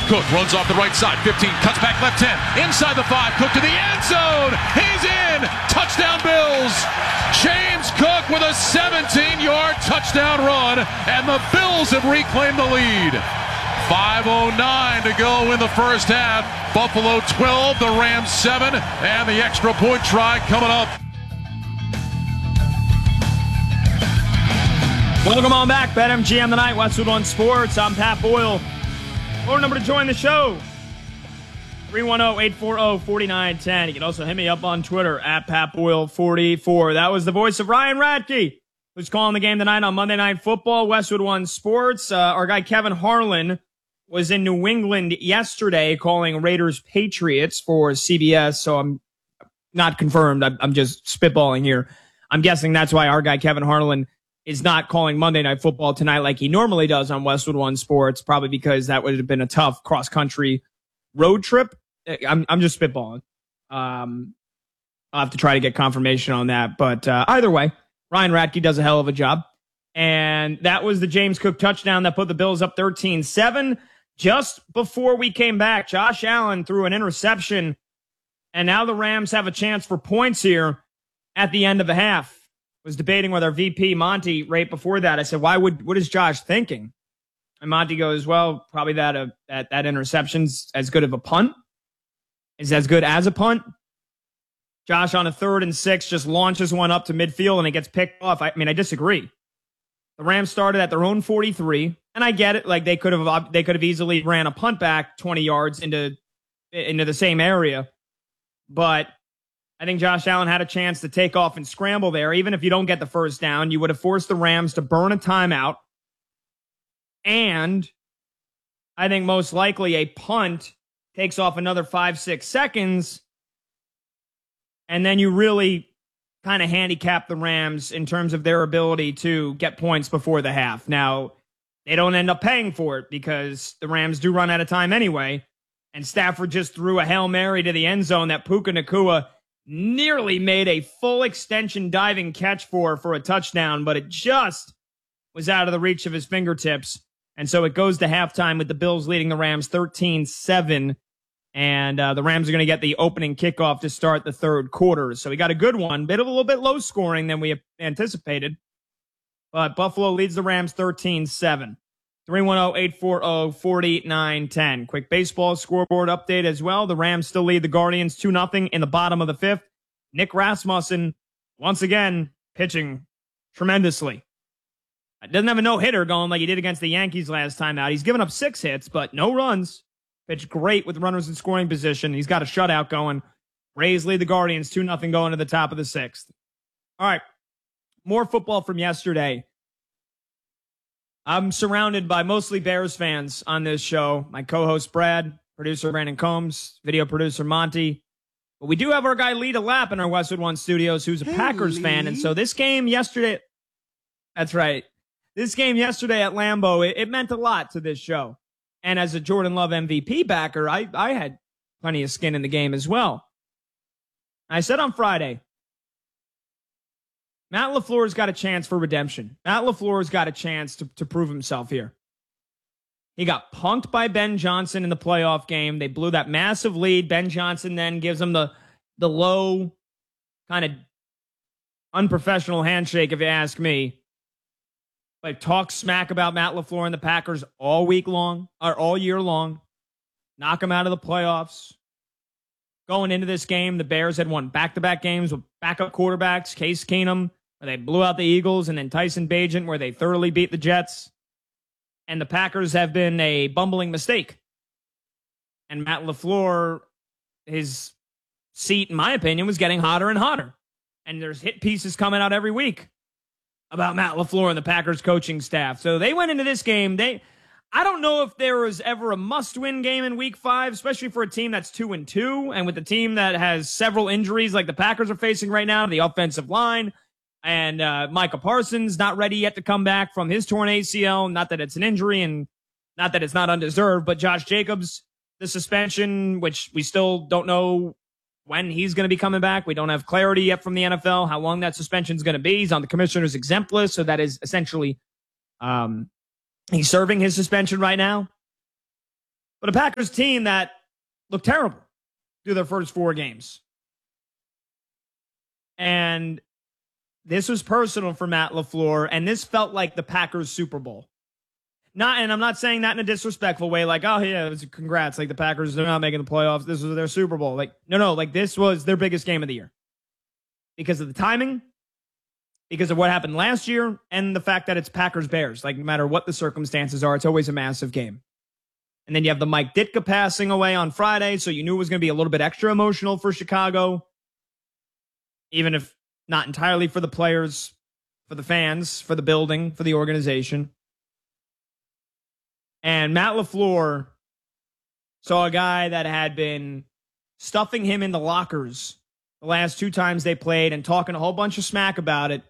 Cook runs off the right side, 15, cuts back left 10, inside the 5, Cook to the end zone, he's in, touchdown Bills. James Cook with a 17-yard touchdown run, and the Bills have reclaimed the lead. 5:09 to go in the first half. Buffalo 12, the Rams 7, and the extra point try coming up. Welcome on back, BetMGM tonight, Westwood One Sports. I'm Pat Boyle. Phone number to join the show, 310-840-4910. You can also hit me up on Twitter, at PatBoyle44. That was the voice of Ryan Radke, who's calling the game tonight on Monday Night Football, Westwood One Sports. Our guy Kevin Harlan was in New England yesterday calling Raiders-Patriots for CBS, so I'm not confirmed. I'm just spitballing here. I'm guessing that's why our guy Kevin Harlan is not calling Monday Night Football tonight like he normally does on Westwood One Sports, probably because that would have been a tough cross-country road trip. I'm just spitballing. I'll have to try to get confirmation on that. But either way, Ryan Radke does a hell of a job. And that was the James Cook touchdown that put the Bills up 13-7. Just before we came back, Josh Allen threw an interception, and now the Rams have a chance for points here at the end of the half. Was debating with our VP, Monty, right before that. I said, what is Josh thinking? And Monty goes, well, probably that interception's as good of a punt. Is as good as a punt. Josh on a 3rd and 6 just launches one up to midfield and it gets picked off. I disagree. The Rams started at their own 43, and I get it. Like they could have easily ran a punt back 20 yards into the same area. But I think Josh Allen had a chance to take off and scramble there. Even if you don't get the first down, you would have forced the Rams to burn a timeout. And I think most likely a punt takes off another 5-6 seconds. And then you really kind of handicap the Rams in terms of their ability to get points before the half. Now, they don't end up paying for it because the Rams do run out of time anyway. And Stafford just threw a Hail Mary to the end zone that Puka Nacua nearly made a full extension diving catch for a touchdown, but it just was out of the reach of his fingertips. And so it goes to halftime with the Bills leading the Rams 13-7. And the Rams are going to get the opening kickoff to start the third quarter. So we got a good one, a little bit low scoring than we anticipated. But Buffalo leads the Rams 13-7. 310-840-4910. Quick baseball scoreboard update as well. The Rams still lead the Guardians 2-0 in the bottom of the 5th. Nick Rasmussen, once again, pitching tremendously. Doesn't have a no-hitter going like he did against the Yankees last time out. He's given up 6 hits, but no runs. Pitched great with runners in scoring position. He's got a shutout going. Rays lead the Guardians 2-0 going to the top of the 6th. All right, more football from yesterday. I'm surrounded by mostly Bears fans on this show. My co-host Brad, producer Brandon Combs, video producer Monty. But we do have our guy Lee DeLapp in our Westwood One Studios, who's a Packers fan. And so this game yesterday, that's right. This game yesterday at Lambeau, it meant a lot to this show. And as a Jordan Love MVP backer, I had plenty of skin in the game as well. I said on Friday, Matt LaFleur's got a chance for redemption. Matt LaFleur's got a chance to prove himself here. He got punked by Ben Johnson in the playoff game. They blew that massive lead. Ben Johnson then gives him the low, kind of unprofessional handshake, if you ask me. But talk smack about Matt LaFleur and the Packers all week long, or all year long. Knock him out of the playoffs. Going into this game, the Bears had won back-to-back games with backup quarterbacks, Case Keenum, where they blew out the Eagles, and then Tyson Bagent, where they thoroughly beat the Jets. And the Packers have been a bumbling mistake. And Matt LaFleur, his seat, in my opinion, was getting hotter and hotter. And there's hit pieces coming out every week about Matt LaFleur and the Packers coaching staff. So they went into this game. I don't know if there was ever a must-win game in Week 5, especially for a team that's 2-2, and with a team that has several injuries like the Packers are facing right now, the offensive line, and Micah Parsons not ready yet to come back from his torn ACL. Not that it's an injury and not that it's not undeserved, but Josh Jacobs, the suspension, which we still don't know when he's going to be coming back. We don't have clarity yet from the NFL how long that suspension is going to be. He's on the commissioner's exempt list, so that is essentially he's serving his suspension right now. But a Packers team that looked terrible through their first 4 games. And this was personal for Matt LaFleur, and this felt like the Packers Super Bowl. And I'm not saying that in a disrespectful way, like, oh, yeah, it was congrats. Like, the Packers, they're not making the playoffs. This was their Super Bowl. Like, no, like, this was their biggest game of the year. Because of the timing, because of what happened last year, and the fact that it's Packers-Bears. Like, no matter what the circumstances are, it's always a massive game. And then you have the Mike Ditka passing away on Friday, so you knew it was going to be a little bit extra emotional for Chicago. Even if not entirely for the players, for the fans, for the building, for the organization. And Matt LaFleur saw a guy that had been stuffing him in the lockers the last 2 times they played and talking a whole bunch of smack about it.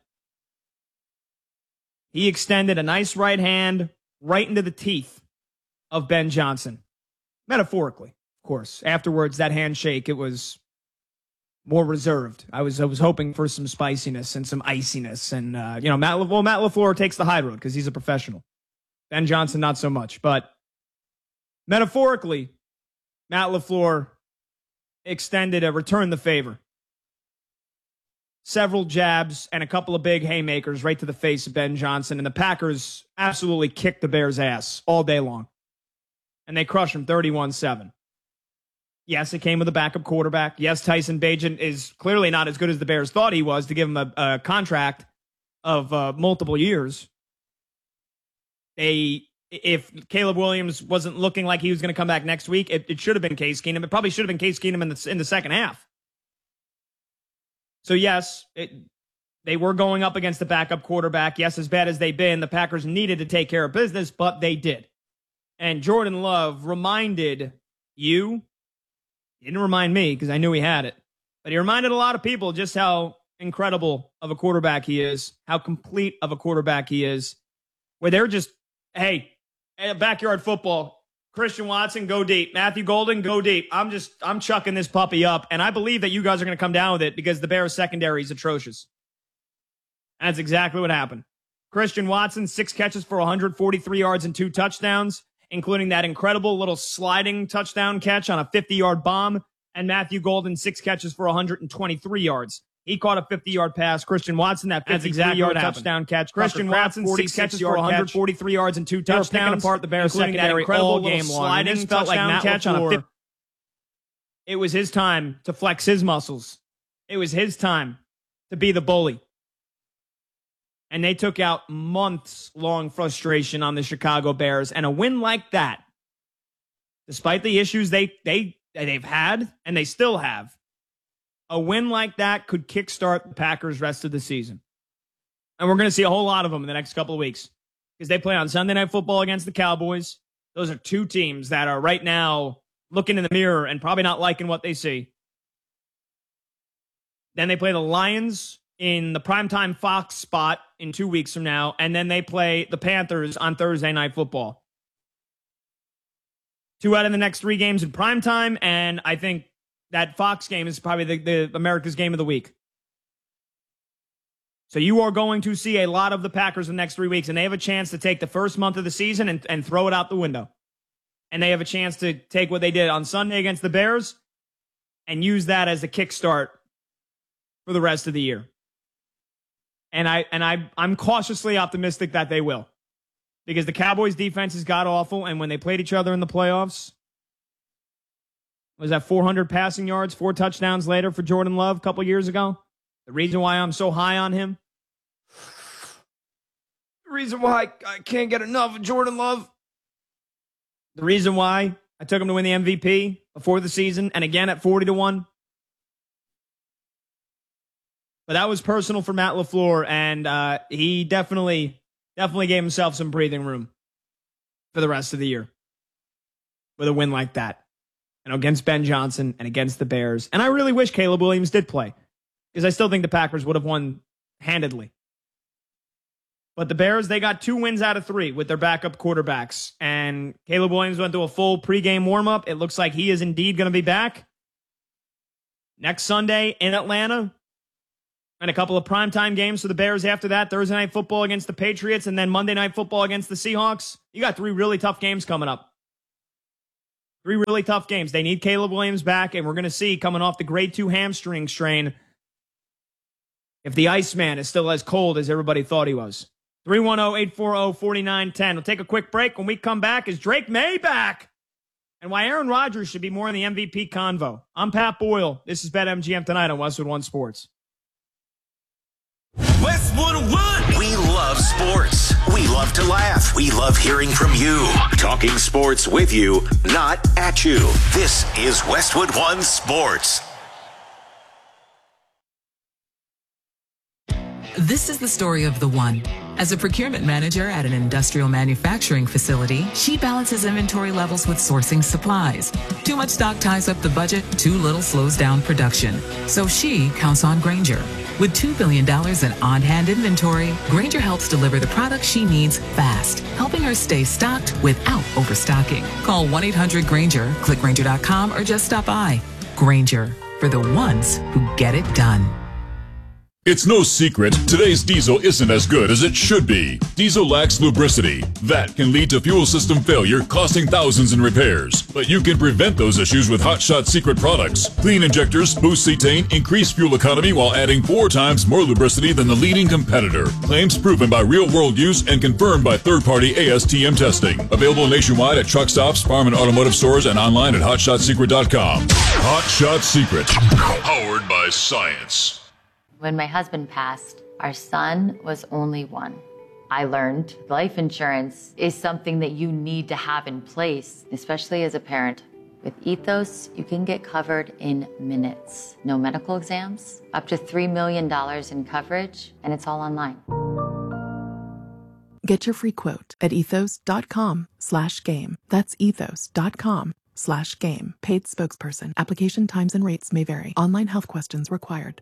He extended a nice right hand right into the teeth of Ben Johnson. Metaphorically, of course. Afterwards, that handshake, it was more reserved. I was hoping for some spiciness and some iciness. And, Matt LaFleur takes the high road because he's a professional. Ben Johnson, not so much. But metaphorically, Matt LaFleur returned the favor. Several jabs and a couple of big haymakers right to the face of Ben Johnson. And the Packers absolutely kicked the Bears' ass all day long. And they crushed him 31-7. Yes, it came with a backup quarterback. Yes, Tyson Bagent is clearly not as good as the Bears thought he was to give him a contract of multiple years. If Caleb Williams wasn't looking like he was going to come back next week, it should have been Case Keenum. It probably should have been Case Keenum in the second half. So yes, they were going up against the backup quarterback. Yes, as bad as they've been, the Packers needed to take care of business, but they did. And Jordan Love reminded you, he didn't remind me because I knew he had it, but he reminded a lot of people just how incredible of a quarterback he is, how complete of a quarterback he is, where they're just, hey, backyard football, Christian Watson, go deep. Matthew Golden, go deep. I'm chucking this puppy up, and I believe that you guys are going to come down with it because the Bears secondary is atrocious. And that's exactly what happened. Christian Watson, 6 catches for 143 yards and 2 touchdowns, including that incredible little sliding touchdown catch on a 50-yard bomb, and Matthew Golden, 6 catches for 123 yards. He caught a 50-yard pass. Christian Watson, that 53-yard touchdown catch. Christian Watson, 6 catches for 143 yards and 2 touchdowns. Picking apart the Bears secondary all game long. Sliding touchdown catch on a 50. It was his time to flex his muscles. It was his time to be the bully. And they took out months-long frustration on the Chicago Bears. And a win like that, despite the issues they've had and they still have, a win like that could kickstart the Packers' rest of the season. And we're going to see a whole lot of them in the next couple of weeks because they play on Sunday Night Football against the Cowboys. Those are 2 teams that are right now looking in the mirror and probably not liking what they see. Then they play the Lions in the primetime Fox spot in 2 weeks from now, and then they play the Panthers on Thursday Night Football. 2 out of the next 3 games in primetime, and I think that Fox game is probably the America's game of the week. So you are going to see a lot of the Packers in the next 3 weeks, and they have a chance to take the first month of the season and throw it out the window. And they have a chance to take what they did on Sunday against the Bears and use that as a kickstart for the rest of the year. And I'm cautiously optimistic that they will. Because the Cowboys' defense is god-awful, and when they played each other in the playoffs, was that 400 passing yards, 4 touchdowns later for Jordan Love a couple years ago? The reason why I'm so high on him? The reason why I can't get enough of Jordan Love? The reason why I took him to win the MVP before the season and again at 40-1? But that was personal for Matt LaFleur, and he definitely gave himself some breathing room for the rest of the year with a win like that. And against Ben Johnson and against the Bears. And I really wish Caleb Williams did play because I still think the Packers would have won handedly. But the Bears, they got 2 wins out of 3 with their backup quarterbacks. And Caleb Williams went through a full pregame warm-up. It looks like he is indeed going to be back next Sunday in Atlanta. And a couple of primetime games for the Bears after that. Thursday Night Football against the Patriots and then Monday Night Football against the Seahawks. You got 3 really tough games coming up. 3 really tough games. They need Caleb Williams back, and we're going to see, coming off the grade 2 hamstring strain, if the Iceman is still as cold as everybody thought he was. 310-840-4910. We'll take a quick break. When we come back, is Drake May back? And why Aaron Rodgers should be more in the MVP convo. I'm Pat Boyle. This is BetMGM tonight on Westwood One Sports. Westwood One. We love sports. We love to laugh. We love hearing from you. Talking sports with you, not at you. This is Westwood One Sports. This is the story of the One. As a procurement manager at an industrial manufacturing facility, she balances inventory levels with sourcing supplies. Too much stock ties up the budget, too little slows down production. So she counts on Grainger. With $2 billion in on-hand inventory, Grainger helps deliver the products she needs fast, helping her stay stocked without overstocking. Call 1-800-GRAINGER, click Grainger.com, or just stop by. Grainger, for the ones who get it done. It's no secret, today's diesel isn't as good as it should be. Diesel lacks lubricity. That can lead to fuel system failure, costing thousands in repairs. But you can prevent those issues with Hot Shot Secret products. Clean injectors, boost cetane, increase fuel economy while adding 4 times more lubricity than the leading competitor. Claims proven by real-world use and confirmed by third-party ASTM testing. Available nationwide at truck stops, farm and automotive stores, and online at hotshotsecret.com. Hot Shot Secret. Powered by science. When my husband passed, our son was only 1. I learned life insurance is something that you need to have in place, especially as a parent. With Ethos, you can get covered in minutes. No medical exams, up to $3 million in coverage, and it's all online. Get your free quote at ethos.com/game. That's ethos.com/game. Paid spokesperson. Application times and rates may vary. Online health questions required.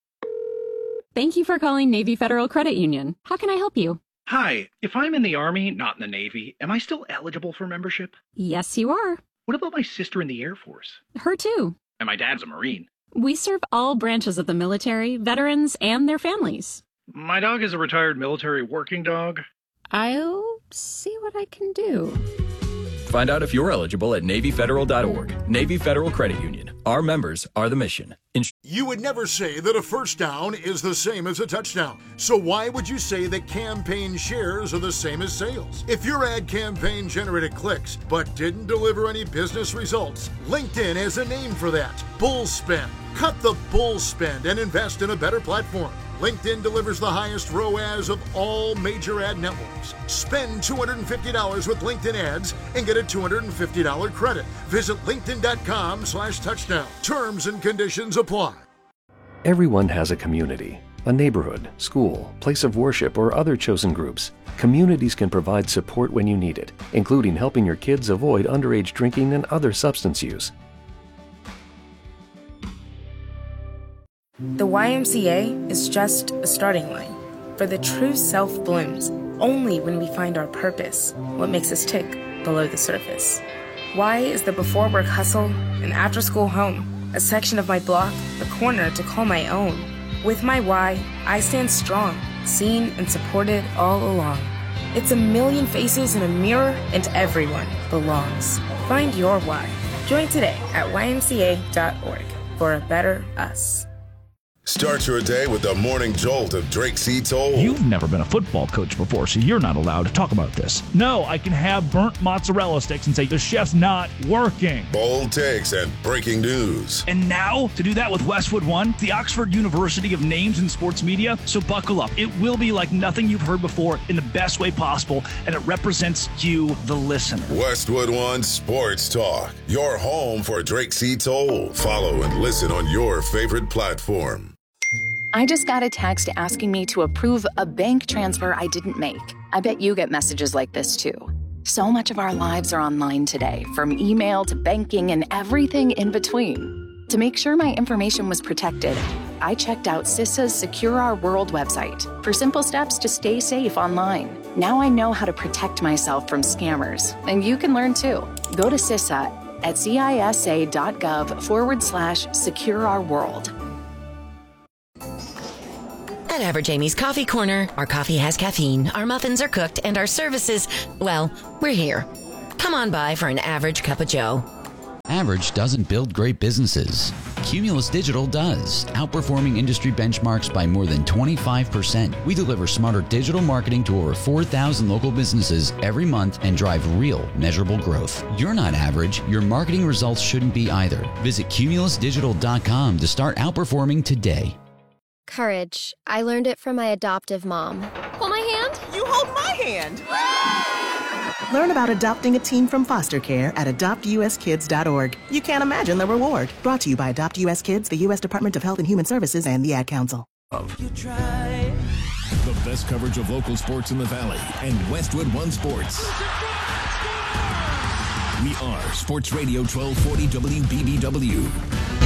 Thank you for calling Navy Federal Credit Union. How can I help you? Hi, if I'm in the Army, not in the Navy, am I still eligible for membership? Yes, you are. What about my sister in the Air Force? Her too. And my dad's a Marine. We serve all branches of the military, veterans, and their families. My dog is a retired military working dog. I'll see what I can do. Find out if you're eligible at NavyFederal.org. Navy Federal Credit Union. Our members are the mission. You would never say that a first down is the same as a touchdown. So why would you say that campaign shares are the same as sales? If your ad campaign generated clicks but didn't deliver any business results, LinkedIn has a name for that. Bull spend. Cut the bull spend and invest in a better platform. LinkedIn delivers the highest ROAS of all major ad networks. Spend $250 with LinkedIn ads and get a $250 credit. Visit linkedin.com/touchdown. Terms and conditions apply. Everyone has a community, a neighborhood, school, place of worship, or other chosen groups. Communities can provide support when you need it, including helping your kids avoid underage drinking and other substance use. The YMCA is just a starting line, for the true self blooms only when we find our purpose, what makes us tick below the surface. Y is the before work hustle, an after school home, a section of my block, a corner to call my own. With my Y, I stand strong, seen and supported all along. It's a million faces in a mirror, and everyone belongs. Find your Y. Join today at ymca.org for a better us. Start your day with the morning jolt of Drake C. Toll. You've never been a football coach before, so you're not allowed to talk about this. No, I can have burnt mozzarella sticks and say the chef's not working. Bold takes and breaking news. And now, to do that with Westwood One, the Oxford University of names in sports media, so buckle up. It will be like nothing you've heard before in the best way possible, and it represents you, the listener. Westwood One Sports Talk, your home for Drake C. Toll. Follow and listen on your favorite platform. I just got a text asking me to approve a bank transfer I didn't make. I bet you get messages like this too. So much of our lives are online today, from email to banking and everything in between. To make sure my information was protected, I checked out CISA's Secure Our World website for simple steps to stay safe online. Now I know how to protect myself from scammers, and you can learn too. Go to CISA at cisa.gov/Secure Our World. At Average Amy's Coffee Corner, our coffee has caffeine, our muffins are cooked, and our services, well, we're here. Come on by for an average cup of joe. Average doesn't build great businesses. Cumulus Digital does, outperforming industry benchmarks by more than 25%. We deliver smarter digital marketing to over 4,000 local businesses every month and drive real, measurable growth. You're not average. Your marketing results shouldn't be either. Visit cumulusdigital.com to start outperforming today. Courage. I learned it from my adoptive mom. Hold my hand. You hold my hand. Learn about adopting a teen from foster care at adoptuskids.org. You can't imagine the reward. Brought to you by Adopt US Kids, the U.S. Department of Health and Human Services, and the Ad Council. The best coverage of local sports in the Valley and Westwood One Sports. We are Sports Radio 1240 WBBW.